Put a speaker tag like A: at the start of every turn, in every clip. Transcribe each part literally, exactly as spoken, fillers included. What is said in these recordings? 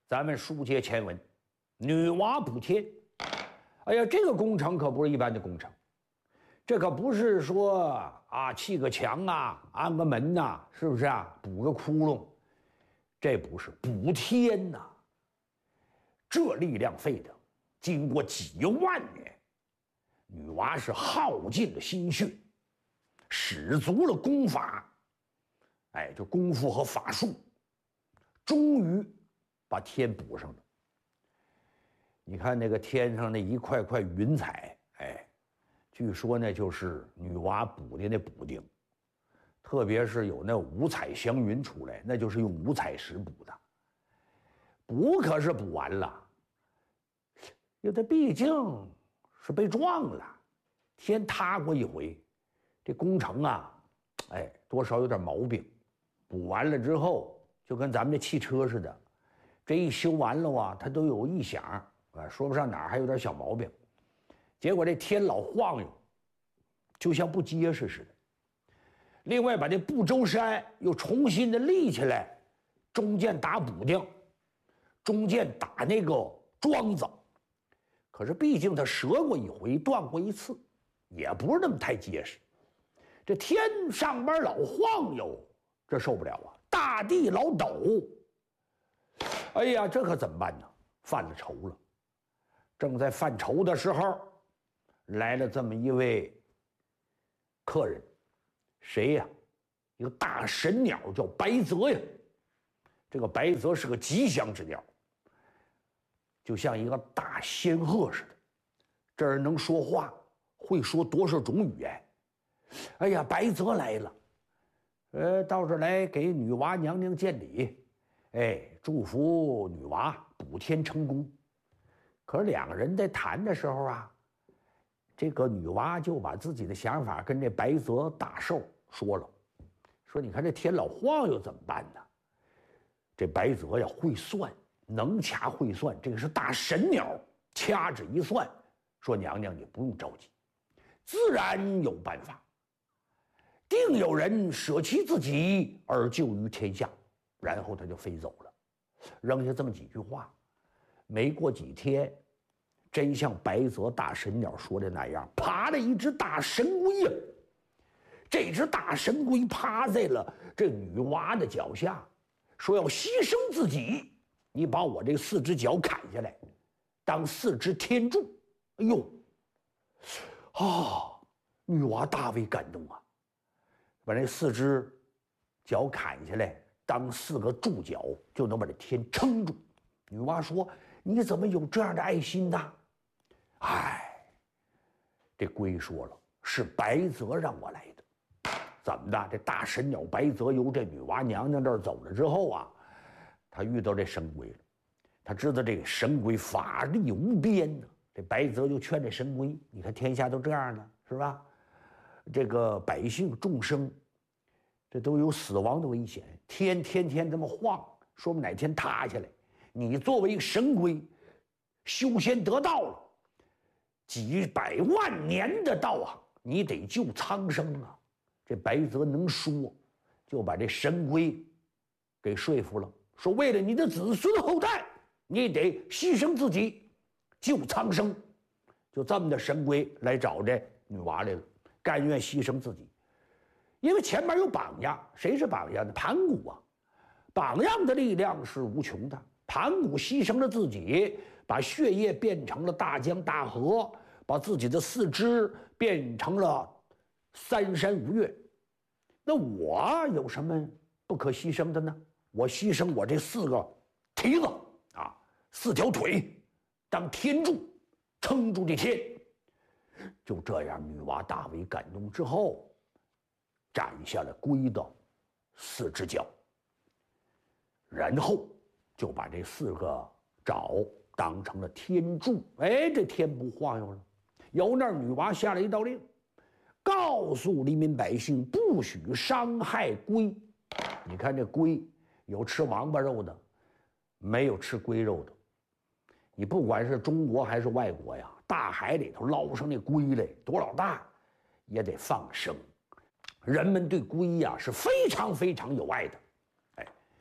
A: 咱们书接前文，女娲补天。哎呀，这个工程可不是一般的工程，这可不是说啊砌个墙啊，安个门呐、啊，是不是啊？补个窟窿，这不是补天呐、啊，这力量费的，经过几万年，女娲是耗尽了心血，使足了功法，哎，就功夫和法术，终于把天补上了。你看那个天上那一块块云彩，哎，据说呢就是女娲补的那补丁，特别是有那五彩祥云出来，那就是用五彩石补的。补可是补完了，因为它毕竟是被撞了，天塌过一回，这工程啊，哎，多少有点毛病。补完了之后，就跟咱们这汽车似的，这一修完了啊，它都有异响啊，说不上哪儿还有点小毛病。结果这天老晃悠，就像不结实似的。另外把这不周山又重新的立起来，中间打补丁，中间打那个桩子。可是毕竟它折过一回，断过一次，也不是那么太结实。这天上边老晃悠，这受不了啊！大地老抖，哎呀，这可怎么办呢？犯了愁了。正在犯愁的时候，来了这么一位客人，谁呀？一个大神鸟叫白泽呀。这个白泽是个吉祥之鸟，就像一个大仙鹤似的，这人能说话，会说多少种语言。哎呀，白泽来了，呃，到这儿来给女娲娘娘见礼，哎，祝福女娲补天成功。可是两个人在谈的时候啊，这个女娲就把自己的想法跟这白泽大寿说了，说你看这天老晃悠怎么办呢？这白泽呀会算，能掐会算，这个是大神鸟，掐指一算，说娘娘你不用着急，自然有办法，定有人舍弃自己而救于天下。然后他就飞走了，扔下这么几句话。没过几天，真像白泽大神鸟说的那样，爬了一只大神龟呀、啊。这只大神龟趴在了这女娲的脚下，说要牺牲自己，你把我这四只脚砍下来，当四只天柱。哎呦，啊！女娲大为感动啊，把这四只脚砍下来，当四个柱脚，就能把这天撑住。女娲说：“你怎么有这样的爱心呢？”哎，这龟说了：“是白泽让我来的。”怎么的？这大神鸟白泽由这女娲娘娘这儿走了之后啊，他遇到这神龟了。他知道这个神龟法力无边呢。这白泽就劝这神龟：“你看天下都这样了，是吧？这个百姓众生，这都有死亡的危险。天天天这么晃，说不哪天塌下来。你作为一个神龟，修仙得道了，几百万年的道啊，你得救苍生啊！”这白泽能说，就把这神龟给说服了，说为了你的子孙后代，你得牺牲自己，救苍生。就这么的，神龟来找这女娲来了，甘愿牺牲自己，因为前面有榜样。谁是榜样呢？盘古啊！榜样的力量是无穷的。盘古牺牲了自己，把血液变成了大江大河，把自己的四肢变成了三山五岳。那我有什么不可牺牲的呢？我牺牲我这四个蹄子啊，四条腿，当天柱，撑住这天。就这样，女娲大为感动之后，斩下了龟的四只脚，然后就把这四个爪当成了天柱。哎，这天不晃悠了。由那儿，女娲下了一道令，告诉黎民百姓不许伤害龟。你看这龟，有吃王八肉的，没有吃龟肉的。你不管是中国还是外国呀，大海里头捞上那龟来，多老大也得放生。人们对龟呀是非常非常有爱的。哎，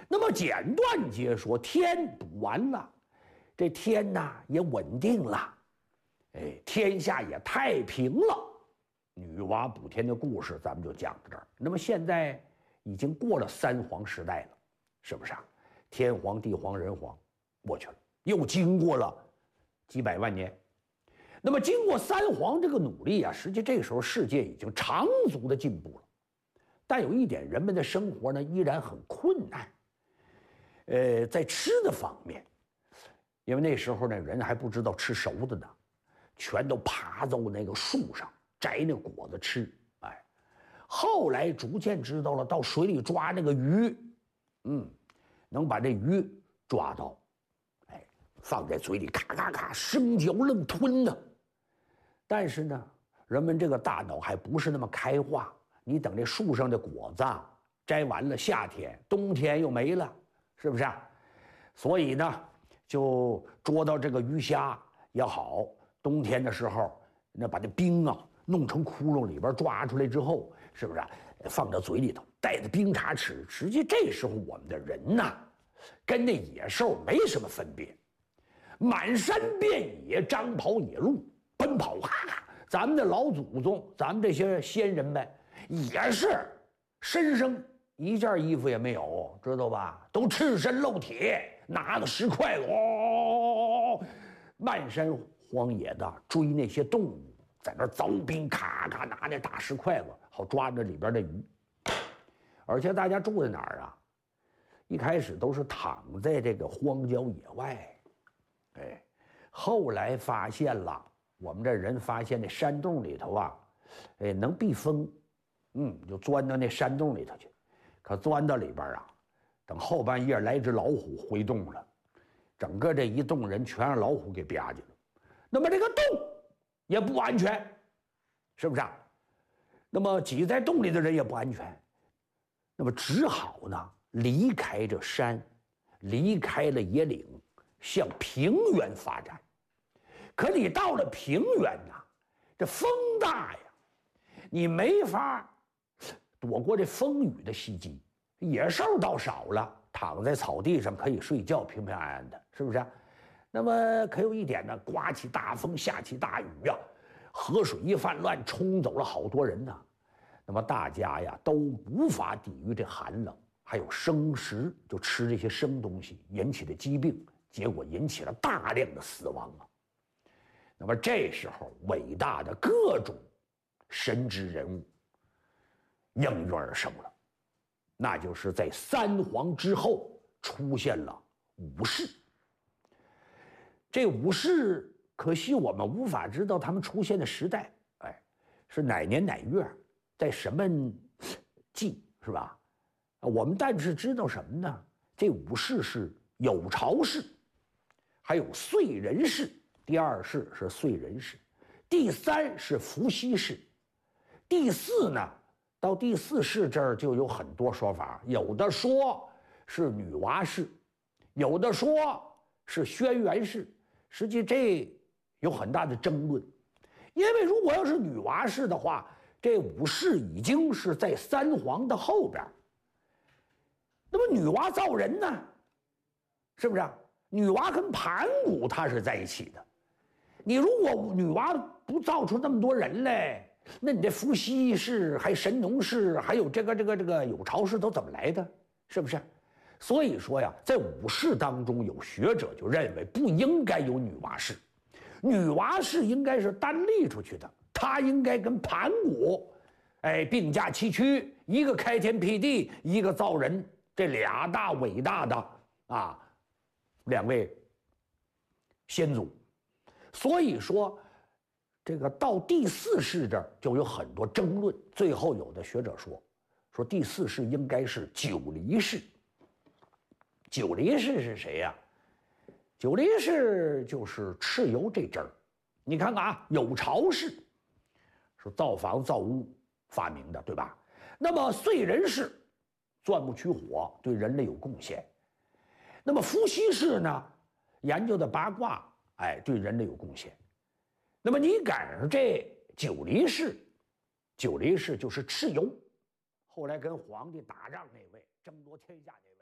A: 那么简短截说，天补完了，这天呐也稳定了，哎，天下也太平了。女娲补天的故事咱们就讲到这儿。那么现在已经过了三皇时代了，是不是啊？天皇、地皇、人皇过去了，又经过了几百万年。那么经过三皇这个努力啊，实际这个时候世界已经长足的进步了。但有一点，人们的生活呢依然很困难。呃，在吃的方面，因为那时候呢人还不知道吃熟的呢，全都爬到那个树上摘那果子吃。哎，后来逐渐知道了，到水里抓那个鱼，嗯，能把这鱼抓到，哎，放在嘴里咔咔咔生嚼愣吞的。但是呢，人们这个大脑还不是那么开化。你等这树上的果子摘完了，夏天、冬天又没了，是不是啊？所以呢，就捉到这个鱼虾也好，冬天的时候，那把这冰啊弄成窟窿里边抓出来之后，是不是啊？放到嘴里头，带着冰碴吃。实际这时候我们的人呐，跟那野兽没什么分别，满山遍野，张跑野鹿，奔跑哈哈。咱们的老祖宗，咱们这些先人们。也是身上一件衣服也没有，知道吧？都赤身露体，拿个石块哦，漫山荒野的追那些动物，在那凿冰，咔咔拿那大石块子，好抓着里边的鱼。而且大家住在哪儿啊？一开始都是躺在这个荒郊野外，哎，后来发现了，我们这人发现那山洞里头啊，哎，能避风。嗯，就钻到那山洞里头去，可钻到里边啊，等后半夜来只老虎回洞了，整个这一洞人全让老虎给吧唧了。那么这个洞也不安全，是不是啊？那么挤在洞里的人也不安全，那么只好呢离开这山，离开了野岭，向平原发展。可你到了平原呐，这风大呀，你没法躲过这风雨的袭击，野兽倒少了，躺在草地上可以睡觉，平平安安的，是不是啊？那么可有一点呢，刮起大风，下起大雨呀、啊，河水一泛滥，冲走了好多人呐。那么大家呀都无法抵御这寒冷，还有生食，就吃这些生东西引起的疾病，结果引起了大量的死亡啊。那么这时候，伟大的各种神之人物应运而生了，那就是在三皇之后出现了武士。这武士可惜我们无法知道他们出现的时代，哎，是哪年哪月，在什么季，是吧？我们但是知道什么呢？这武士是有巢氏，还有燧人氏，第二世是燧人氏，第三是伏羲氏，第四呢？到第四世这儿就有很多说法，有的说是女娲氏，有的说是轩辕氏。实际这有很大的争论，因为如果要是女娲氏的话，这武士已经是在三皇的后边。那么女娲造人呢？是不是啊？女娲跟盘古她是在一起的。你如果女娲不造出那么多人来，那你这伏羲氏、还神农氏，还有这个这个这个有巢氏都怎么来的？是不是？所以说呀，在武士当中，有学者就认为不应该有女娲氏，女娲氏应该是单立出去的，她应该跟盘古，哎，并驾齐驱，一个开天辟地，一个造人，这俩大伟大的啊，两位先祖。所以说。这个到第四世这儿就有很多争论，最后有的学者说，说第四世应该是九黎氏。九黎氏是谁呀、啊？九黎氏就是蚩尤这支儿。你看看啊，有巢氏是造房造屋发明的，对吧？那么燧人氏钻木取火，对人类有贡献。那么伏羲氏呢，研究的八卦，哎，对人类有贡献。那么你赶上这九黎氏，九黎氏就是蚩尤，后来跟皇帝打仗那位，争夺天下那位。